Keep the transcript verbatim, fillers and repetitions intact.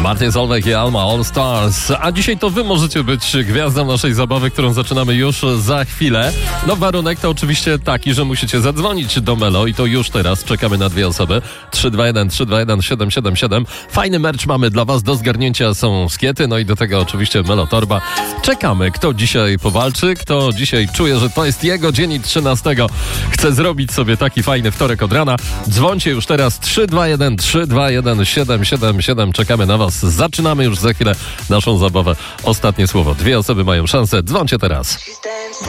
Martin Solveig i Alma All Stars. A dzisiaj to wy możecie być gwiazdą naszej zabawy, którą zaczynamy już za chwilę. No warunek to oczywiście taki, że musicie zadzwonić do Melo i to już teraz. Czekamy na dwie osoby. trzy dwa jeden trzy dwa jeden siedem siedem siedem. Fajny merch mamy dla was. Do zgarnięcia są skiety, no i do tego oczywiście Melo Torba. Czekamy, kto dzisiaj powalczy, kto dzisiaj czuje, że to jest jego dzień i trzynastego chce zrobić sobie taki fajny wtorek od rana. Dzwońcie już teraz trzy dwa jeden trzy dwa jeden siedem siedem siedem. Czekamy na was. Zaczynamy już za chwilę naszą zabawę. Ostatnie słowo. Dwie osoby mają szansę. Dzwońcie teraz.